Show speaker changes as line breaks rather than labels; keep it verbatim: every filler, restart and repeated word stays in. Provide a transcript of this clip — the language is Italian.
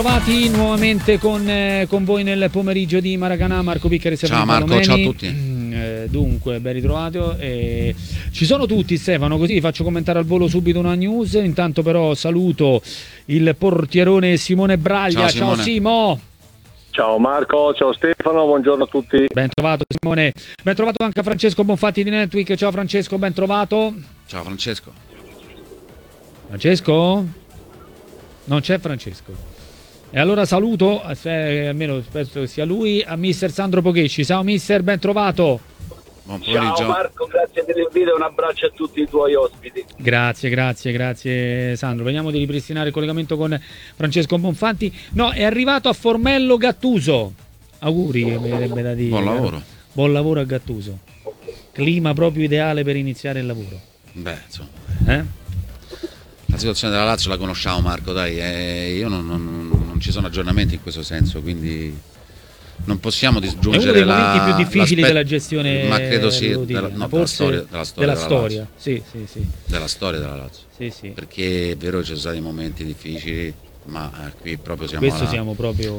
Trovati nuovamente con, eh, con voi nel pomeriggio di Maracanã. Marco Piccari,
ciao Marco, Palomeni. Ciao a tutti.
Eh, dunque, ben ritrovato. Eh, ci sono tutti, Stefano, così vi faccio commentare al volo subito una news. Intanto però saluto il portierone Simone Braglia. Ciao, ciao Simo.
Ciao Marco, ciao Stefano, buongiorno a tutti.
Ben trovato Simone, ben trovato anche a Francesco Bonfatti di Netweek. Ciao Francesco, ben trovato.
Ciao Francesco.
Francesco? Non c'è Francesco. E allora saluto, eh, almeno spero che sia lui, a mister Sandro Pochesci. Ciao mister, ben trovato.
Buon pomeriggio.
Ciao Marco, grazie dell'invito e un abbraccio a tutti i tuoi ospiti.
Grazie, grazie, grazie Sandro. Vediamo di ripristinare il collegamento con Francesco Bonfanti. No, è arrivato a Formello Gattuso. Auguri, mi verrebbe da dire.
Buon lavoro.
Eh? Buon lavoro a Gattuso. Clima proprio ideale per iniziare il lavoro.
Beh, insomma.
Eh?
La situazione della Lazio la conosciamo, Marco, dai, eh, io non, non, non ci sono aggiornamenti in questo senso, quindi non possiamo disgiungere.
È uno dei
la,
momenti più difficili della gestione,
ma credo sì,
della,
no, della storia, della storia,
della
della
storia. Sì, sì, sì.
Della storia della Lazio.
Sì, sì.
Perché è vero che ci sono stati momenti difficili, ma eh, qui proprio siamo
questo
alla,
siamo proprio